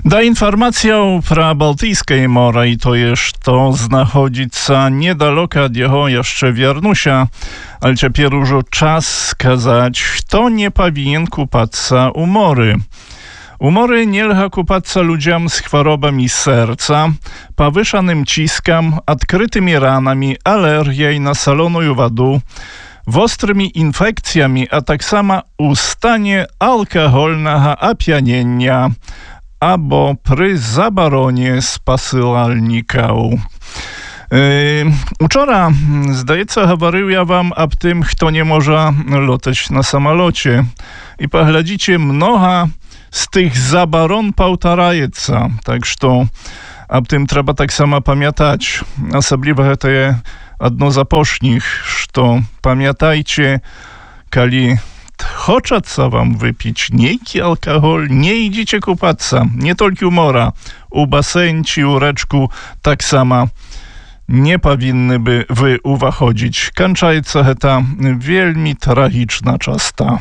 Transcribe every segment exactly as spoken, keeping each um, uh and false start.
Da informację pra Bałtyjskiej more i to jest to znachodzica niedaleko od jego jeszcze Wiernusia, ale теперь już czas skazać, kto nie powinien kupać u mory. U mory nie lcha kupać ludziom z chorobami serca, powyszanym ciskam, odkrytymi ranami, alergią na saloną wodę, ostrymi infekcjami, a tak samo u stanie alkoholnego opianienia, albo przy zabaronie spasylalników. Yy, Wczoraj, zdaється, говорив ja wam o tym, kto nie może lotać na samolocie. I poglądacie, mnoga z tych zabaron powtarzaється. Tak, że o tym trzeba tak samo pamiętać. Особливо to jest jedno z apośnich, że pamiętajcie, kiedy хочется wam wypić niejki alkohol, nie idziecie kupać. Nie tylko u mora. U basenu czy u reczku tak samo nie powinny by wy uwachodzić. Kończajca to wielmi tragiczna czasta.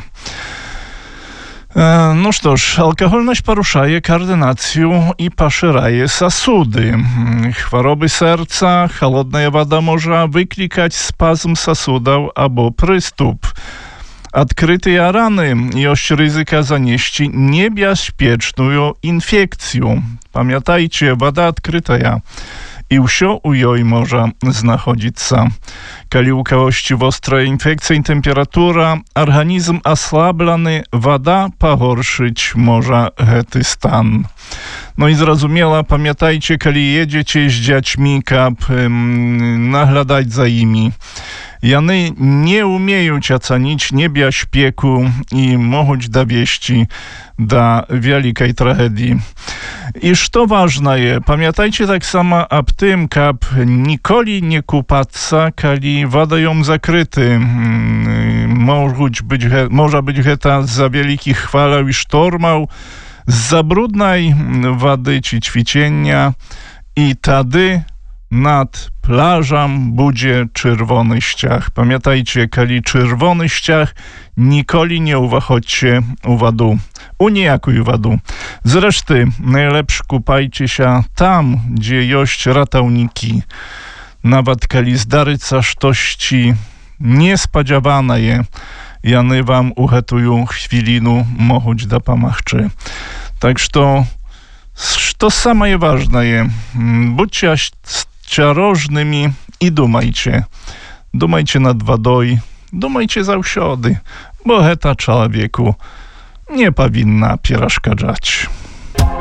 E, no cóż, alkoholność poruszaje koordynację i poszerzaje sasudy. Choroby serca, chłodna woda może wyklikać spazm sasudów albo prystup. Odkryte rany jest ryzyka zanieść niebezpieczną infekcję. Pamiętajcie, woda odkryta i wszystko u jej może znachodzić się. Kiedy u kogoś ostra infekcja i temperatura, organizm oslablany, woda pogorszyć może ten stan. No i zrozumiała, pamiętajcie, kiedy jedziecie z dziećmi, kap um, naglądać za nimi. Jany nie umieją ocenić niebezpieku i mogą dowieść do wielkiej tragedii. I co ważne jest, pamiętajcie tak samo o tym, kap nikoli nie kupać, kiedy woda ją zakryty. Może być, może być to za wielkich chwalał i sztormał, z brudnej wody czy ćwiczenia i wtedy nad plażą będzie czerwony ściach. Pamiętajcie, kiedy czerwony ściach, nikoli nie uwachodźcie u wodu. U niejakuj wodu. Zresztą najlepsze kupajcie się tam, gdzie jest ratawniki. Nawet kiedy zdaryca sztości niespodziewane je, jany wam uhetują chwilinu, mogą da pomachczy. Tak że to, to samo jest ważne je. Bądźcie ostrożnymi i dumajcie. Dumajcie nad wodą, dumajcie zawsiody, bo heta człowieku nie powinna przeszkadzać.